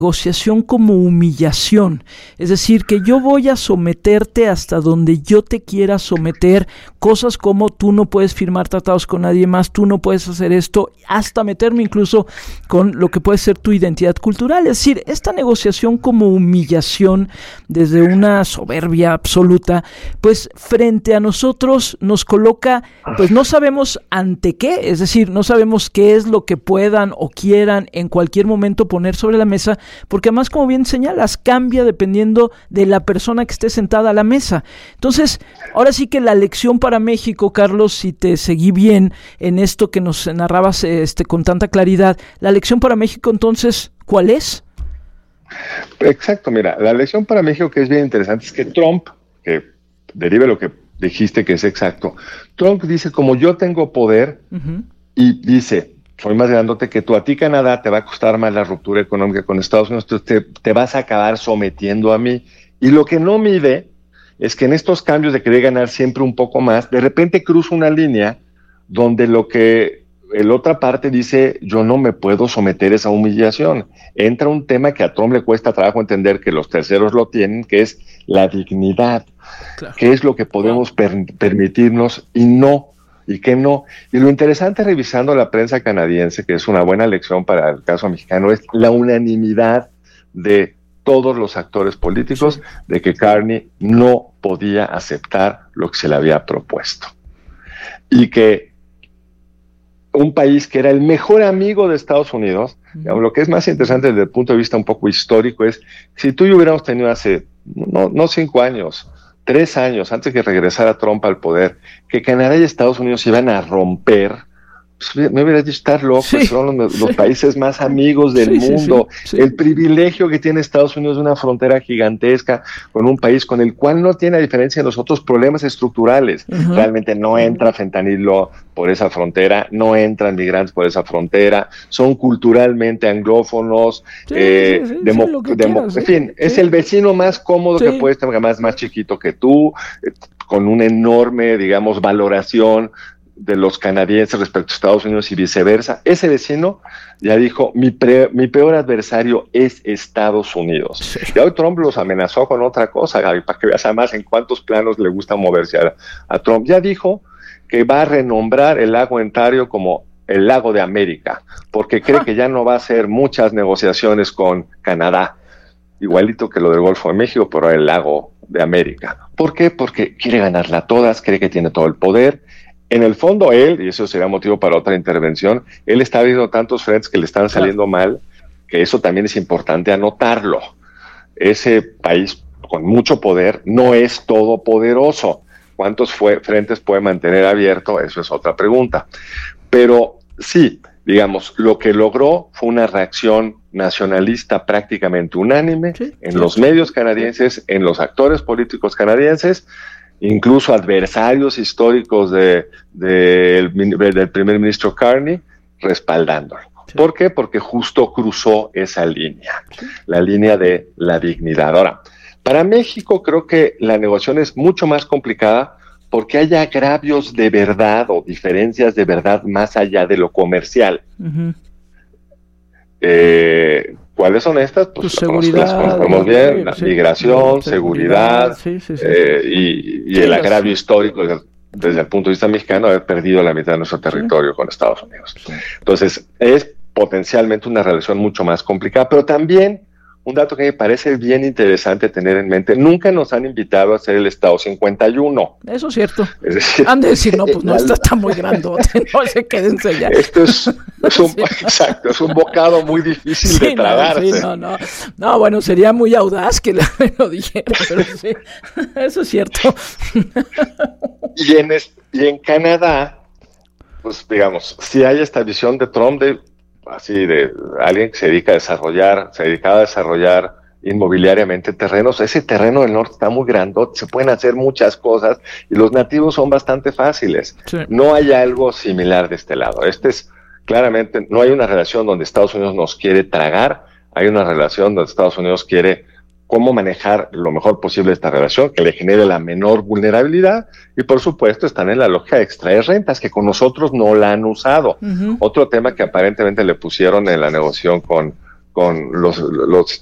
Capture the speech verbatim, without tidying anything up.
negociación como humillación, es decir, que yo voy a someterte hasta donde yo te quiera someter, cosas como tú no puedes firmar tratados con nadie más, tú no puedes hacer esto, hasta meterme incluso con lo que puede ser tu identidad cultural, es decir, esta negociación como humillación desde una soberbia absoluta, pues frente a nosotros nos coloca, pues no sabemos ante qué, es decir, no sabemos qué es lo que puedan o quieran en cualquier momento poner sobre la mesa, porque además, como bien señalas, cambia dependiendo de la persona que esté sentada a la mesa. Entonces, ahora sí que la lección para México, Carlos, si te seguí bien en esto que nos narrabas este, con tanta claridad, la lección para México, entonces, ¿cuál es? Exacto, mira, la lección para México que es bien interesante es que Trump, que deriva lo que dijiste que es exacto, Trump dice, como yo tengo poder, uh-huh. y dice, soy más grandote que tú, a ti Canadá te va a costar más la ruptura económica con Estados Unidos, tú te, te vas a acabar sometiendo a mí. Y lo que no mide es que en estos cambios de querer ganar siempre un poco más, de repente cruza una línea donde lo que la otra parte dice, yo no me puedo someter a esa humillación. Entra un tema que a Trump le cuesta trabajo entender que los terceros lo tienen, que es la dignidad, claro. que es lo que podemos per- permitirnos y no. y que no. Y lo interesante revisando la prensa canadiense, que es una buena lección para el caso mexicano, es la unanimidad de todos los actores políticos sí. de que Carney no podía aceptar lo que se le había propuesto. Y que un país que era el mejor amigo de Estados Unidos, uh-huh. digamos, lo que es más interesante desde el punto de vista un poco histórico es, si tú y yo hubiéramos tenido hace, no, no cinco años, tres años antes que regresara Trump al poder, que Canadá y Estados Unidos iban a romper, pues me hubieras dicho, estar loco, sí, son los, los sí. países más amigos del sí, mundo, sí, sí, sí. el privilegio que tiene Estados Unidos de una frontera gigantesca con un país con el cual no tiene, a diferencia de nosotros, problemas estructurales. Uh-huh. Realmente no entra fentanilo por esa frontera, no entran migrantes por esa frontera, son culturalmente anglófonos, sí, eh, sí, sí, demo, sí, demo, quieras, en fin, sí. es el vecino más cómodo sí. que puedes tener, más, más chiquito que tú, eh, con una enorme, digamos, valoración de los canadienses respecto a Estados Unidos y viceversa. Ese vecino ya dijo, mi, pre, mi peor adversario es Estados Unidos. Sí. Y hoy Trump los amenazó con otra cosa, Gaby, para que veas además en cuántos planos le gusta moverse a, a Trump. Ya dijo que va a renombrar el lago Ontario como el lago de América, porque cree ah. que ya no va a hacer muchas negociaciones con Canadá, igualito que lo del Golfo de México, pero el lago de América. ¿Por qué? Porque quiere ganarla todas, cree que tiene todo el poder. En el fondo él, y eso sería motivo para otra intervención, él está viendo tantos frentes que le están saliendo mal, que eso también es importante anotarlo. Ese país con mucho poder no es todopoderoso. ¿Cuántos fue, frentes puede mantener abierto? Eso es otra pregunta. Pero sí, digamos, lo que logró fue una reacción nacionalista prácticamente unánime sí, en sí, los sí. medios canadienses, en los actores políticos canadienses, incluso adversarios históricos de, de, de, del primer ministro Carney, respaldándolo. Sí. ¿Por qué? Porque justo cruzó esa línea, sí. la línea de la dignidad. Ahora, para México creo que la negociación es mucho más complicada porque hay agravios de verdad o diferencias de verdad más allá de lo comercial. Uh-huh. Eh... ¿Cuáles son estas? Pues, pues las, las conocemos bien, sí, la sí, migración, sí, seguridad, sí, sí, sí. Eh, y, y sí, el agravio sí. histórico desde, desde el punto de vista mexicano haber perdido la mitad de nuestro territorio sí. con Estados Unidos. Sí. Entonces, es potencialmente una relación mucho más complicada, pero también un dato que me parece bien interesante tener en mente, nunca nos han invitado a hacer el Estado cincuenta y uno. Eso es cierto. Es decir, han de decir, no, pues no, esto está muy grandote, no se quédense ya. Esto es, es un, sí. exacto, es un bocado muy difícil sí, de tragarse. No, sí, no, no, no, bueno, sería muy audaz que lo dijera, pero sí, eso es cierto. Y en, y en Canadá, pues digamos, si hay esta visión de Trump de así de alguien que se dedica a desarrollar, se dedicaba a desarrollar inmobiliariamente terrenos, ese terreno del norte está muy grandote, se pueden hacer muchas cosas y los nativos son bastante fáciles. Sí. No hay algo similar de este lado. Este es claramente, no hay una relación donde Estados Unidos nos quiere tragar, hay una relación donde Estados Unidos quiere cómo manejar lo mejor posible esta relación, que le genere la menor vulnerabilidad, y por supuesto están en la lógica de extraer rentas, que con nosotros no la han usado. Uh-huh. Otro tema que aparentemente le pusieron en la negociación con, con los, los